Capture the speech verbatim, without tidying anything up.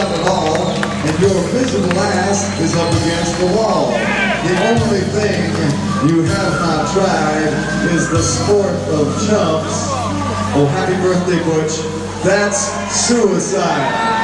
stuff at all, and your visible ass is up against the wall. The only thing you have not tried is the sport of chumps. Oh, happy birthday, Butch. That's suicide.